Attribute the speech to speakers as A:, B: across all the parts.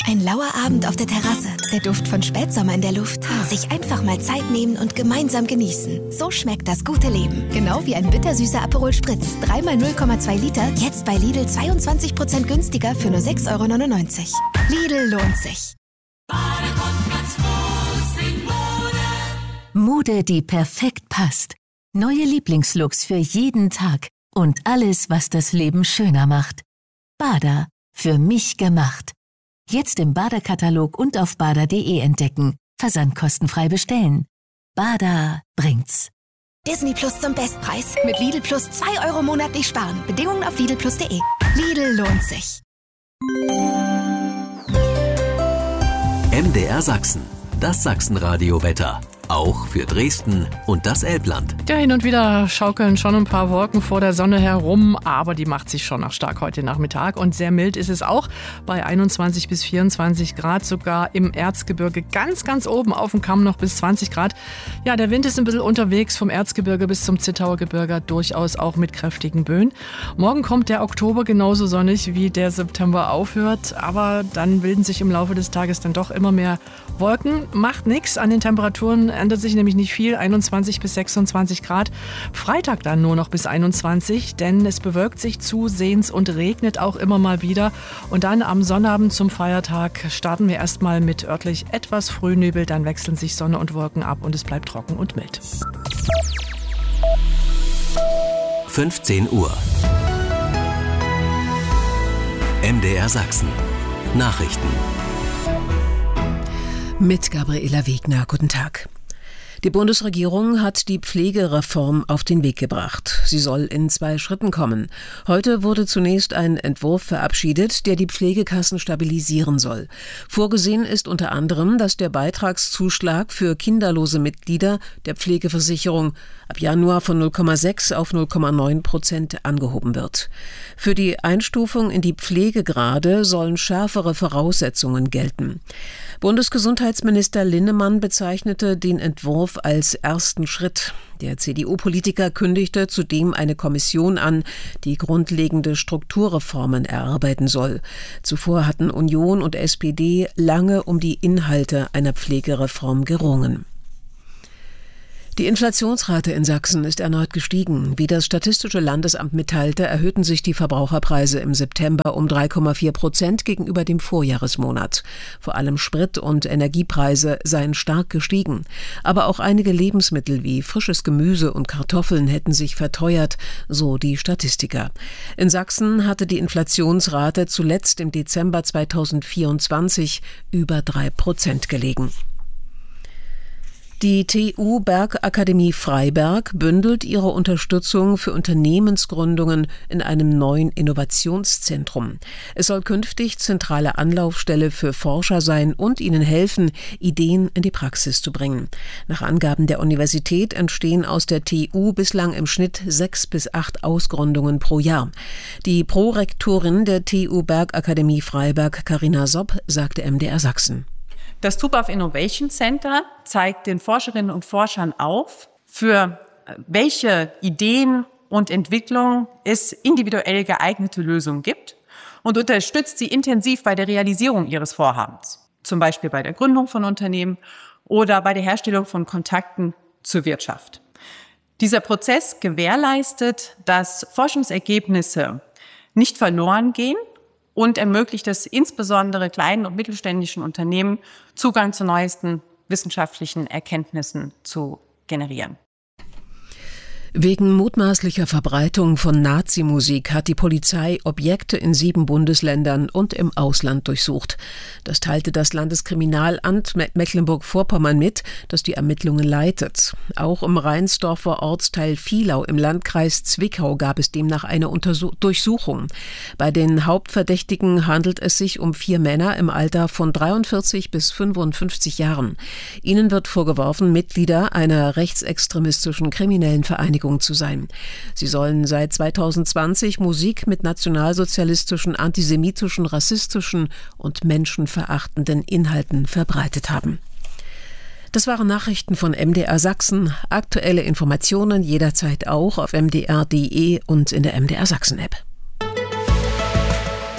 A: Ein lauer Abend auf der Terrasse, der Duft von Spätsommer in der Luft. Sich einfach mal Zeit nehmen und gemeinsam genießen. So schmeckt das gute Leben. Genau wie ein bittersüßer Aperol Spritz. 3x 0,2 Liter, jetzt bei Lidl 22% günstiger für nur 6,99 €. Lidl lohnt sich.
B: Mode, die perfekt passt. Neue Lieblingslooks für jeden Tag. Und alles, was das Leben schöner macht. Bada, für mich gemacht. Jetzt im Bada-Katalog und auf bada.de entdecken. Versandkostenfrei bestellen. Bada bringt's.
A: Disney Plus zum Bestpreis. Mit Lidl Plus 2 € monatlich sparen. Bedingungen auf lidlplus.de. Lidl lohnt sich.
C: MDR Sachsen. Das Sachsenradio-Wetter. Auch für Dresden und das Elbland.
D: Ja, hin und wieder schaukeln schon ein paar Wolken vor der Sonne herum, aber die macht sich schon noch stark heute Nachmittag. Und sehr mild ist es auch bei 21 bis 24 Grad, sogar im Erzgebirge ganz, ganz oben auf dem Kamm noch bis 20 Grad. Ja, der Wind ist ein bisschen unterwegs vom Erzgebirge bis zum Zittauer Gebirge, durchaus auch mit kräftigen Böen. Morgen kommt der Oktober genauso sonnig, wie der September aufhört, aber dann bilden sich im Laufe des Tages dann doch immer mehr Wolken. Macht nichts, an den Temperaturen ändert sich nämlich nicht viel, 21 bis 26 Grad. Freitag dann nur noch bis 21, denn es bewölkt sich zusehends und regnet auch immer mal wieder. Und dann am Sonnabend zum Feiertag starten wir erstmal mit örtlich etwas Frühnebel, dann wechseln sich Sonne und Wolken ab und es bleibt trocken und mild.
C: 15 Uhr. MDR Sachsen. Nachrichten.
E: Mit Gabriela Wegner. Guten Tag. Die Bundesregierung hat die Pflegereform auf den Weg gebracht. Sie soll in 2 Schritten kommen. Heute wurde zunächst ein Entwurf verabschiedet, der die Pflegekassen stabilisieren soll. Vorgesehen ist unter anderem, dass der Beitragszuschlag für kinderlose Mitglieder der Pflegeversicherung ab Januar von 0,6 auf 0,9% angehoben wird. Für die Einstufung in die Pflegegrade sollen schärfere Voraussetzungen gelten. Bundesgesundheitsminister Linnemann bezeichnete den Entwurf als ersten Schritt. Der CDU-Politiker kündigte zudem eine Kommission an, die grundlegende Strukturreformen erarbeiten soll. Zuvor hatten Union und SPD lange um die Inhalte einer Pflegereform gerungen. Die Inflationsrate in Sachsen ist erneut gestiegen. Wie das Statistische Landesamt mitteilte, erhöhten sich die Verbraucherpreise im September um 3,4% gegenüber dem Vorjahresmonat. Vor allem Sprit- und Energiepreise seien stark gestiegen. Aber auch einige Lebensmittel wie frisches Gemüse und Kartoffeln hätten sich verteuert, so die Statistiker. In Sachsen hatte die Inflationsrate zuletzt im Dezember 2024 über 3% gelegen. Die TU Bergakademie Freiberg bündelt ihre Unterstützung für Unternehmensgründungen in einem neuen Innovationszentrum. Es soll künftig zentrale Anlaufstelle für Forscher sein und ihnen helfen, Ideen in die Praxis zu bringen. Nach Angaben der Universität entstehen aus der TU bislang im Schnitt 6 bis 8 Ausgründungen pro Jahr. Die Prorektorin der TU Bergakademie Freiberg, Carina Sopp, sagte MDR Sachsen.
F: Das Zupav Innovation Center zeigt den Forscherinnen und Forschern auf, für welche Ideen und Entwicklungen es individuell geeignete Lösungen gibt und unterstützt sie intensiv bei der Realisierung ihres Vorhabens, zum Beispiel bei der Gründung von Unternehmen oder bei der Herstellung von Kontakten zur Wirtschaft. Dieser Prozess gewährleistet, dass Forschungsergebnisse nicht verloren gehen und ermöglicht es insbesondere kleinen und mittelständischen Unternehmen, Zugang zu neuesten wissenschaftlichen Erkenntnissen zu generieren.
E: Wegen mutmaßlicher Verbreitung von Nazi-Musik hat die Polizei Objekte in 7 Bundesländern und im Ausland durchsucht. Das teilte das Landeskriminalamt Mecklenburg-Vorpommern mit, das die Ermittlungen leitet. Auch im Rheinsdorfer Ortsteil Vielau im Landkreis Zwickau gab es demnach eine Durchsuchung. Bei den Hauptverdächtigen handelt es sich um 4 Männer im Alter von 43 bis 55 Jahren. Ihnen wird vorgeworfen, Mitglieder einer rechtsextremistischen kriminellen Vereinigung zu sein. Sie sollen seit 2020 Musik mit nationalsozialistischen, antisemitischen, rassistischen und menschenverachtenden Inhalten verbreitet haben. Das waren Nachrichten von MDR Sachsen. Aktuelle Informationen jederzeit auch auf mdr.de und in der MDR Sachsen App.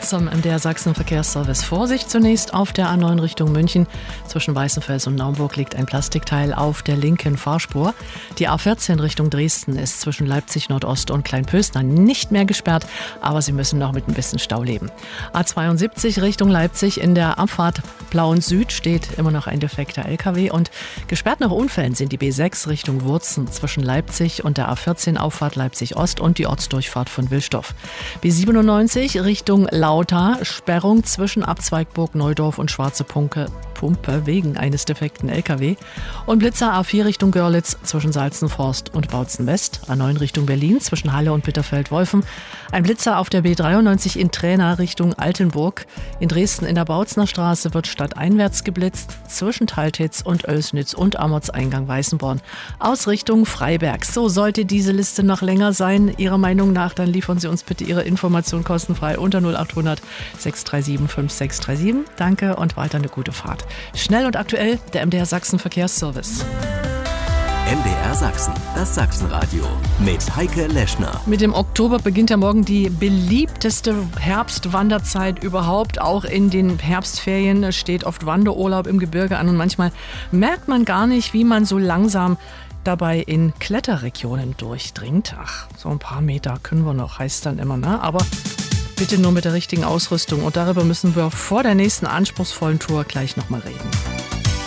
D: zum MDR Sachsen Verkehrsservice. Vorsicht zunächst auf der A9 Richtung München. Zwischen Weißenfels und Naumburg liegt ein Plastikteil auf der linken Fahrspur. Die A14 Richtung Dresden ist zwischen Leipzig Nordost und Kleinpösner nicht mehr gesperrt, aber Sie müssen noch mit ein bisschen Stau leben. A72 Richtung Leipzig in der Abfahrt Plauen Süd steht immer noch ein defekter LKW und gesperrt nach Unfällen sind die B6 Richtung Wurzen zwischen Leipzig und der A14 Auffahrt Leipzig Ost und die Ortsdurchfahrt von Willstoff. B97 Richtung Lauter, Sperrung zwischen Abzweigburg Neudorf und Schwarze Pumpe wegen eines defekten LKW. Und Blitzer A4 Richtung Görlitz zwischen Salzenforst und Bautzen West. A9 Richtung Berlin zwischen Halle und Bitterfeld-Wolfen. Ein Blitzer auf der B93 in Trainer Richtung Altenburg. In Dresden in der Bautzner Straße wird stadteinwärts geblitzt zwischen Taltitz und Oelsnitz und Ammertseingang Weißenborn. Aus Richtung Freiberg. So sollte diese Liste noch länger sein. Ihrer Meinung nach, dann liefern Sie uns bitte Ihre Information kostenfrei unter 0800 637 5637. Danke und weiter eine gute Fahrt. Schnell und aktuell, der MDR Sachsen Verkehrsservice.
C: MDR Sachsen, das Sachsenradio mit Heike Leschner.
D: Mit dem Oktober beginnt ja morgen die beliebteste Herbstwanderzeit überhaupt. Auch in den Herbstferien steht oft Wanderurlaub im Gebirge an und manchmal merkt man gar nicht, wie man so langsam dabei in Kletterregionen durchdringt. Ach, so ein paar Meter können wir noch, heißt dann immer, ne? Aber bitte nur mit der richtigen Ausrüstung. Und darüber müssen wir vor der nächsten anspruchsvollen Tour gleich nochmal reden.